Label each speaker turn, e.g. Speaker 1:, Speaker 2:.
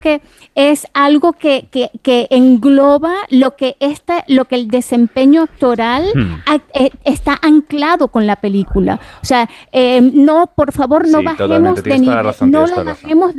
Speaker 1: que es algo que engloba lo que el desempeño actoral está anclado con la película. O sea, no, por favor, no
Speaker 2: Sí,
Speaker 1: bajemos
Speaker 2: totalmente,
Speaker 1: de
Speaker 2: tienes toda la
Speaker 1: nivel,
Speaker 2: razón,
Speaker 1: no
Speaker 2: tienes
Speaker 1: la
Speaker 2: toda la razón.
Speaker 1: bajemos